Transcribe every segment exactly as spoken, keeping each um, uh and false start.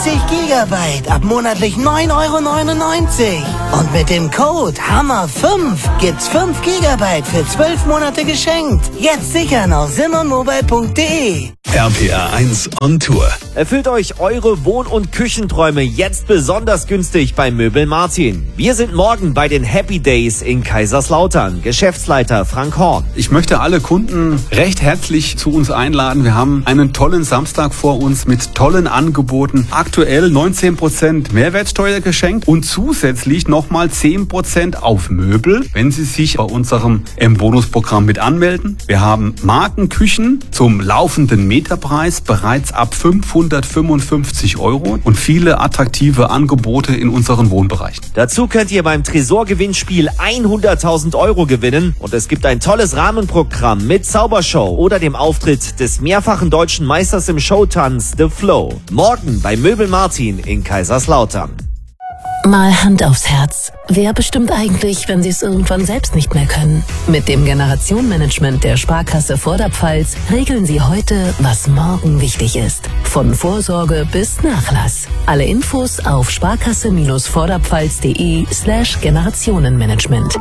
vierzig Gigabyte ab monatlich neun Euro neunundneunzig. Und mit dem Code Hammer fünf gibt's fünf Gigabyte für zwölf Monate geschenkt. Jetzt sichern auf simonmobile punkt de. R P R eins on Tour. Erfüllt euch eure Wohn- und Küchenträume jetzt besonders günstig bei Möbel Martin. Wir sind morgen bei den Happy Days in Kaiserslautern. Geschäftsleiter Frank Horn. Ich möchte alle Kunden recht herzlich zu uns einladen. Wir haben einen tollen Samstag vor uns mit tollen Angeboten. Aktuell neunzehn Prozent Mehrwertsteuer geschenkt und zusätzlich nochmal zehn Prozent auf Möbel, wenn Sie sich bei unserem M-Bonus-Programm mit anmelden. Wir haben Markenküchen zum laufenden Meterpreis bereits ab fünfhundertfünfundfünfzig Euro und viele attraktive Angebote in unseren Wohnbereichen. Dazu könnt ihr beim Tresor-Gewinnspiel hunderttausend Euro gewinnen und es gibt ein tolles Rahmenprogramm mit Zaubershow oder dem Auftritt des mehrfachen deutschen Meisters im Showtanz The Flow. Morgen bei Möbel Martin in Kaiserslautern. Mal Hand aufs Herz. Wer bestimmt eigentlich, wenn Sie es irgendwann selbst nicht mehr können? Mit dem Generationenmanagement der Sparkasse Vorderpfalz regeln Sie heute, was morgen wichtig ist. Von Vorsorge bis Nachlass. Alle Infos auf sparkasse-vorderpfalz.de slash Generationenmanagement.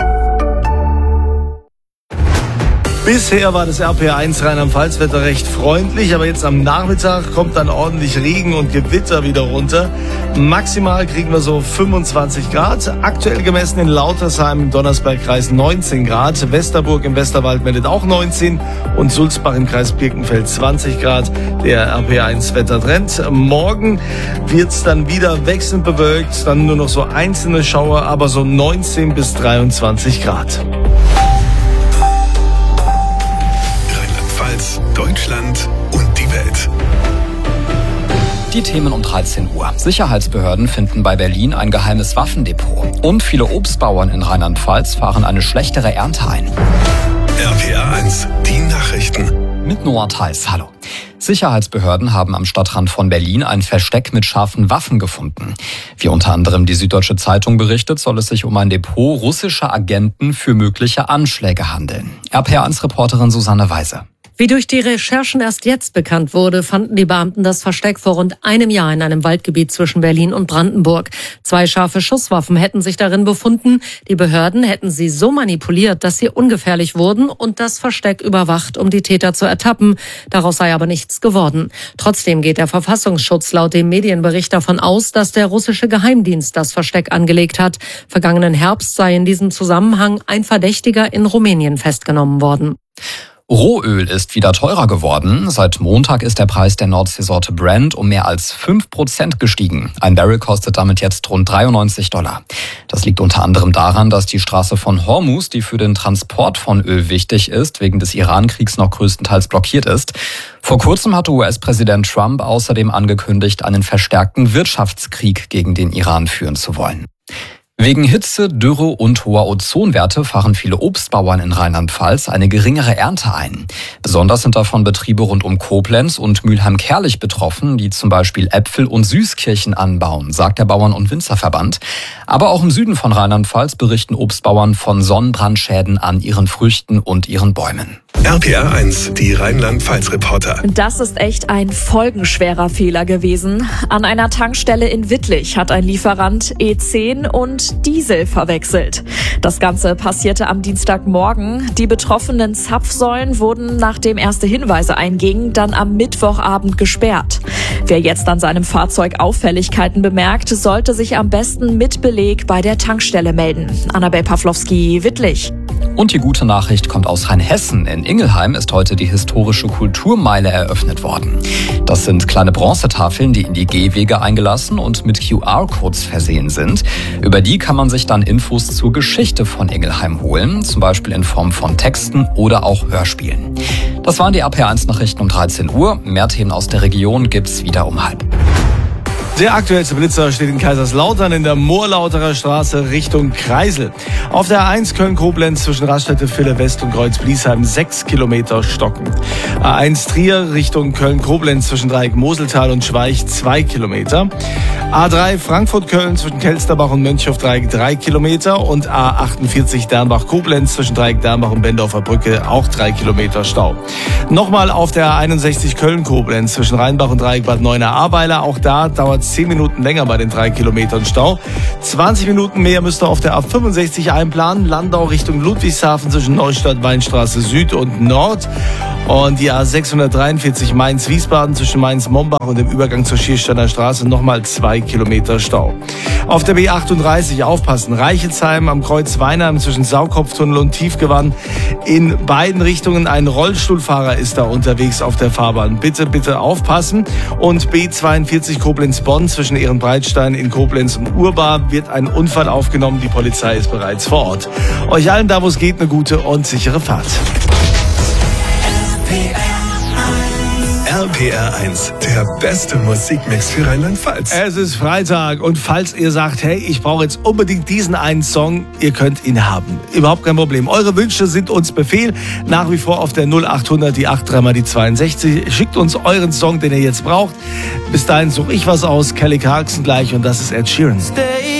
Bisher war das R P R eins Rheinland-Pfalz-Wetter recht freundlich, aber jetzt am Nachmittag kommt dann ordentlich Regen und Gewitter wieder runter. Maximal kriegen wir so fünfundzwanzig Grad. Aktuell gemessen in Lautersheim im Donnersbergkreis neunzehn Grad. Westerburg im Westerwald meldet auch neunzehn und Sulzbach im Kreis Birkenfeld zwanzig Grad. Der R P R eins Wettertrend. Morgen wird's dann wieder wechselnd bewölkt, dann nur noch so einzelne Schauer, aber so neunzehn bis dreiundzwanzig Grad. Deutschland und die Welt. Die Themen um dreizehn Uhr. Sicherheitsbehörden finden bei Berlin ein geheimes Waffendepot. Und viele Obstbauern in Rheinland-Pfalz fahren eine schlechtere Ernte ein. R P R eins, die Nachrichten. Mit Noah Theis, hallo. Sicherheitsbehörden haben am Stadtrand von Berlin ein Versteck mit scharfen Waffen gefunden. Wie unter anderem die Süddeutsche Zeitung berichtet, soll es sich um ein Depot russischer Agenten für mögliche Anschläge handeln. R P R eins Reporterin Susanne Weise. Wie durch die Recherchen erst jetzt bekannt wurde, fanden die Beamten das Versteck vor rund einem Jahr in einem Waldgebiet zwischen Berlin und Brandenburg. Zwei scharfe Schusswaffen hätten sich darin befunden. Die Behörden hätten sie so manipuliert, dass sie ungefährlich wurden und das Versteck überwacht, um die Täter zu ertappen. Daraus sei aber nichts geworden. Trotzdem geht der Verfassungsschutz laut dem Medienbericht davon aus, dass der russische Geheimdienst das Versteck angelegt hat. Vergangenen Herbst sei in diesem Zusammenhang ein Verdächtiger in Rumänien festgenommen worden. Rohöl ist wieder teurer geworden. Seit Montag ist der Preis der Nordseesorte Brent um mehr als fünf Prozent gestiegen. Ein Barrel kostet damit jetzt rund dreiundneunzig Dollar. Das liegt unter anderem daran, dass die Straße von Hormuz, die für den Transport von Öl wichtig ist, wegen des Iran-Kriegs noch größtenteils blockiert ist. Vor kurzem hatte U S-Präsident Trump außerdem angekündigt, einen verstärkten Wirtschaftskrieg gegen den Iran führen zu wollen. Wegen Hitze, Dürre und hoher Ozonwerte fahren viele Obstbauern in Rheinland-Pfalz eine geringere Ernte ein. Besonders sind davon Betriebe rund um Koblenz und Mülheim-Kärlich betroffen, die zum Beispiel Äpfel und Süßkirchen anbauen, sagt der Bauern- und Winzerverband. Aber auch im Süden von Rheinland-Pfalz berichten Obstbauern von Sonnenbrandschäden an ihren Früchten und ihren Bäumen. R P R eins, die Rheinland-Pfalz-Reporter. Das ist echt ein folgenschwerer Fehler gewesen. An einer Tankstelle in Wittlich hat ein Lieferant E zehn und Diesel verwechselt. Das Ganze passierte am Dienstagmorgen. Die betroffenen Zapfsäulen wurden, nachdem erste Hinweise eingingen, dann am Mittwochabend gesperrt. Wer jetzt an seinem Fahrzeug Auffälligkeiten bemerkt, sollte sich am besten mit Beleg bei der Tankstelle melden. Annabel Pawlowski, Wittlich. Und die gute Nachricht kommt aus Rheinhessen. In Ingelheim ist heute die historische Kulturmeile eröffnet worden. Das sind kleine Bronzetafeln, die in die Gehwege eingelassen und mit Q R-Codes versehen sind. Über die kann man sich dann Infos zur Geschichte von Ingelheim holen, zum Beispiel in Form von Texten oder auch Hörspielen. Das waren die R P R eins Nachrichten um dreizehn Uhr. Mehr Themen aus der Region gibt's wieder um halb. Der aktuellste Blitzer steht in Kaiserslautern in der Moorlauterer Straße Richtung Kreisel. Auf der A eins Köln-Koblenz zwischen Raststätte Ville West und Kreuz-Bliesheim sechs Kilometer stocken. A eins Trier Richtung Köln-Koblenz zwischen Dreieck Moseltal und Schweich zwei Kilometer. A drei Frankfurt-Köln zwischen Kelsterbach und Mönchhof-Dreieck drei Kilometer und A achtundvierzig Dernbach-Koblenz zwischen Dreieck Dernbach und Bendorfer Brücke auch drei Kilometer Stau. Nochmal auf der A einundsechzig Köln-Koblenz zwischen Rheinbach und Dreieck Bad Neuenahr-Ahrweiler. Auch da dauert es zehn Minuten länger bei den drei Kilometern Stau. zwanzig Minuten mehr müsst ihr auf der A fünfundsechzig einplanen. Landau Richtung Ludwigshafen zwischen Neustadt, Weinstraße Süd und Nord. Und die A sechshundertdreiundvierzig Mainz-Wiesbaden zwischen Mainz-Mombach und dem Übergang zur Schiersteiner Straße nochmal zwei Kilometer Stau. Auf der B achtunddreißig aufpassen. Reichelsheim am Kreuz Weinheim zwischen Saukopftunnel und Tiefgewand. In beiden Richtungen ein Rollstuhlfahrer ist da unterwegs auf der Fahrbahn. Bitte, bitte aufpassen. Und B zweiundvierzig Koblenz-Bonn zwischen Ehrenbreitstein in Koblenz und Urbar wird ein Unfall aufgenommen. Die Polizei ist bereits vor Ort. Euch allen da, wo es geht, eine gute und sichere Fahrt. R P R eins, der beste Musikmix für Rheinland-Pfalz. Es ist Freitag und falls ihr sagt, hey, ich brauche jetzt unbedingt diesen einen Song, ihr könnt ihn haben. Überhaupt kein Problem. Eure Wünsche sind uns Befehl. Nach wie vor auf der null achthundert, die acht drei mal die zweiundsechzig. Schickt uns euren Song, den ihr jetzt braucht. Bis dahin suche ich was aus. Kelly Clarkson gleich und das ist Ed Sheeran.